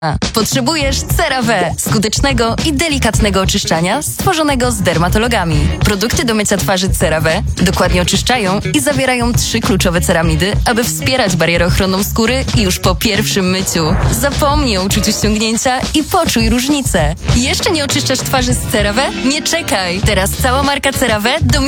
Potrzebujesz CeraVe, skutecznego i delikatnego oczyszczania stworzonego z dermatologami. Produkty do mycia twarzy CeraVe dokładnie oczyszczają i zawierają 3 kluczowe ceramidy, aby wspierać barierę ochronną skóry już po pierwszym myciu. Zapomnij o uczuciu ściągnięcia i poczuj różnicę. Jeszcze nie oczyszczasz twarzy z CeraVe? Nie czekaj! Teraz cała marka CeraVe do